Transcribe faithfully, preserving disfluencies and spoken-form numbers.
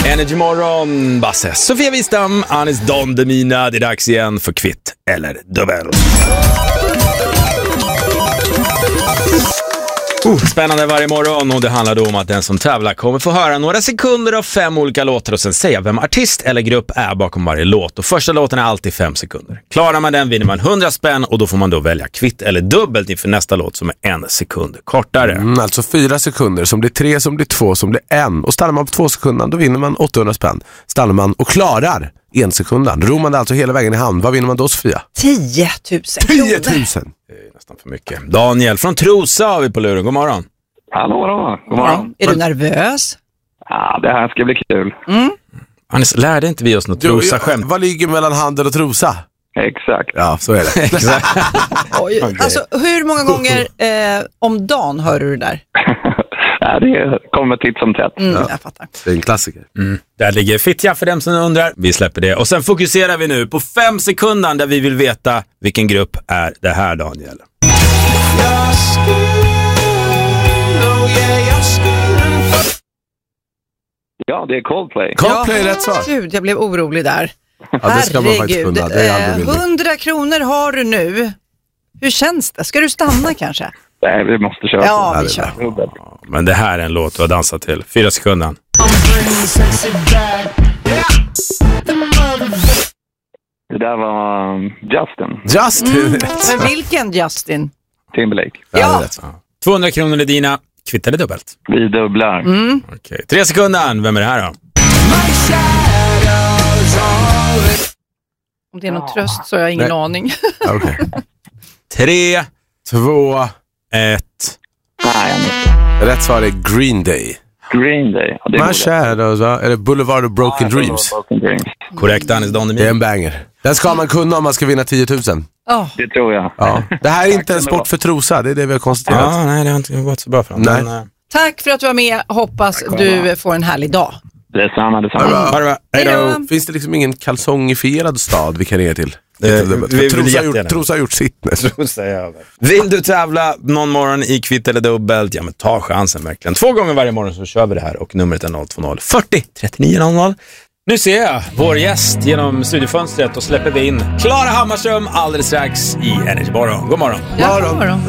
Energy Morgon, Basse, Sofia Wistam, Anis Don Demina. Det är dags igen för kvitt eller dubbel. Uh, spännande varje morgon, och det handlar då om att den som tävlar kommer få höra några sekunder av fem olika låtar och sen säga vem artist eller grupp är bakom varje låt. Och första låten är alltid fem sekunder. Klarar man den vinner man hundra spänn, och då får man då välja kvitt eller dubbelt inför nästa låt som är en sekund kortare. Mm, alltså fyra sekunder, som blir tre, som blir två, som blir en. Och stannar man på två sekunder, då vinner man åttahundra spänn. Stannar man och klarar en sekundan, ror man alltså hela vägen i hamn. Vad vinner man då, Sofia? tio tusen tio tusen! Det är nästan för mycket. Daniel från Trosa har vi på luren. God morgon. Hallå då, god morgon. Är du nervös? Ja, det här ska bli kul. Mm. Anders, lärde inte vi oss något Trosa-skämt? Vad ligger mellan handel och Trosa? Exakt. Ja, så är det. Exakt. Oj, alltså, hur många gånger eh, om dagen hör du det där? Ja, det kommer titt som tätt. Mm, Ja. jag fattar. Det är en klassiker. Mm. Där ligger Fittja för dem som undrar. Vi släpper det. Och sen fokuserar vi nu på fem sekunder där vi vill veta vilken grupp är det här, Daniel. Ja, det är Coldplay. Coldplay är rätt svar. Gud, jag blev orolig där. Ja, det ska man faktiskt kunna. Det är aldrig eh, villigt. hundra kronor har du nu. Hur känns det? Ska du stanna kanske? Nej, vi måste köra. Ja, Ja, vi det är kör. Men det här är en låt du har dansat till. Fyra sekunder. Det där var um, Justin Justin Mm. är rätt svar. Men vilken Justin? Timberlake. Ja, det är Ja. rätt svar. tvåhundra kronor är dina. Kvitt eller dubbelt? Vi dubblar. Mm. Okej. Tre sekunder. Vem är det här då? Om det är någon tröst så har jag ingen Nej. aning. Okej. Tre, Två. ett. Nej, jag missade. Rätt svar är Green Day. Green Day. Ja, det My är Shadows, va? Är det Boulevard of Broken Ja, Dreams? Broken Dreams. Korrekt, Anis Don Det är Demina. en banger. Den ska man kunna om man ska vinna tio tusen. Oh. Det tror jag. Ja. Det här är inte en sport för Trosa, det är det vi har konstaterat. Ja, nej, det har inte gått så bra för Nej. honom. Men, äh, Tack för att du var med. Hoppas du får en härlig dag. Detsamma, detsamma. Ja. ha det bra. Hej Hej då. då. Finns det liksom ingen kalsongifierad stad vi kan ner till? Eh, vi För vill Trosa, har jättegärna. gjort, Trosa har gjort sitt nu. Vill du tävla någon morgon i kvitt eller dubbelt? Ja, men ta chansen verkligen. Två gånger varje morgon så kör vi det här, och numret är noll två noll fyrtio trettionio noll noll. Nu ser jag vår gäst genom studiofönstret och släpper vi in Klara Hammarström alldeles strax i Energy Morgon. God morgon. Ja, god morgon.